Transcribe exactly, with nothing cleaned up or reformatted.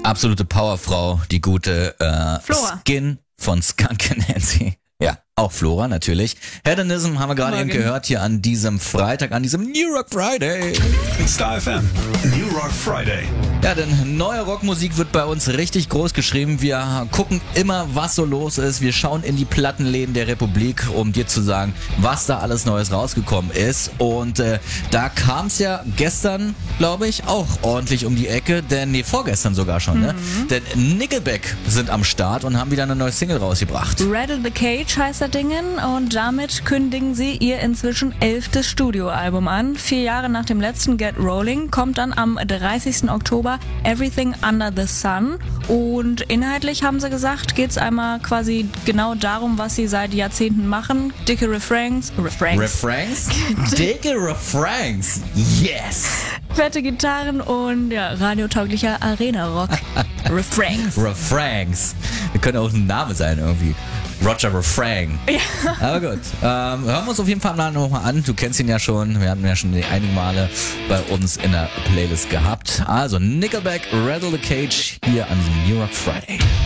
Absolute Powerfrau, die gute äh, Flora. Skin von Skunk Nancy. Ja, auch Flora natürlich. Hedonism haben wir gerade eben gehört hier an diesem Freitag, an diesem New Rock Friday. Star F M, New Rock Friday. Ja, denn neue Rockmusik wird bei uns richtig groß geschrieben. Wir gucken immer, was so los ist. Wir schauen in die Plattenläden der Republik, um dir zu sagen, was da alles Neues rausgekommen ist. Und äh, da kam es ja gestern, glaube ich, auch ordentlich um die Ecke. Denn, nee, vorgestern sogar schon, mhm. ne? Denn Nickelback sind am Start und haben wieder eine neue Single rausgebracht. Rattle the Cage heißt das Dingen und damit kündigen sie ihr inzwischen elftes Studioalbum an. Vier Jahre nach dem letzten Get Rolling kommt dann am dreißigsten Oktober Everything Under the Sun und inhaltlich haben sie gesagt, geht's einmal quasi genau darum, was sie seit Jahrzehnten machen. Dicke Refrains, Refrains, Refrains? Dicke Refrains, yes! Fette Gitarren und ja, radiotauglicher Arena-Rock. Refrains. Refrains. Wir können auch ein Name sein irgendwie. Roger Refrang. Ja. Aber gut. Ähm, hören wir uns auf jeden Fall nochmal an. Du kennst ihn ja schon. Wir hatten ihn ja schon einige Male bei uns in der Playlist gehabt. Also Nickelback, Rattle the Cage hier an diesem New Rock Friday.